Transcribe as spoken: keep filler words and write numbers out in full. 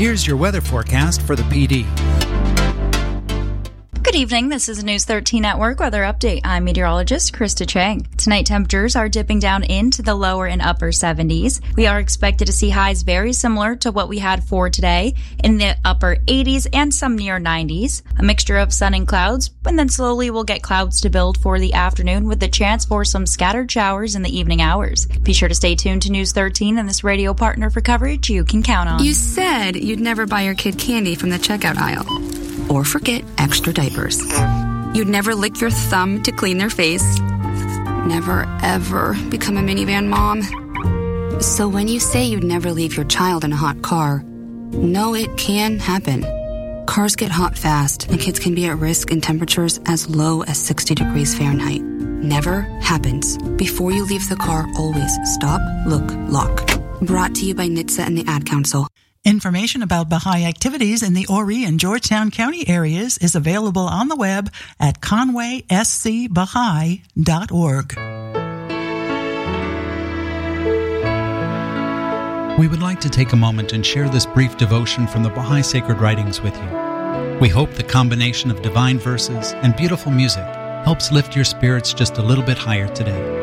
Here's your weather forecast for the P D. Good evening, this is News thirteen Network Weather Update. I'm meteorologist Krista Chang. Tonight temperatures are dipping down into the lower and upper seventies. We are expected to see highs very similar to what we had for today in the upper eighties and some near nineties. A mixture of sun and clouds, and then slowly we'll get clouds to build for the afternoon with the chance for some scattered showers in the evening hours. Be sure to stay tuned to News thirteen and this radio partner for coverage you can count on. You said you'd never buy your kid candy from the checkout aisle. Or forget extra diapers. You'd never lick your thumb to clean their face. Never, ever become a minivan mom. So when you say you'd never leave your child in a hot car, know it can happen. Cars get hot fast, and kids can be at risk in temperatures as low as sixty degrees Fahrenheit. Never happens. Before you leave the car, always stop, look, lock. Brought to you by N H T S A and the Ad Council. Information about Baha'i activities in the Horry and Georgetown County areas is available on the web at conway s c baha'i dot org. We would like to take a moment and share this brief devotion from the Baha'i Sacred Writings with you. We hope the combination of divine verses and beautiful music helps lift your spirits just a little bit higher today.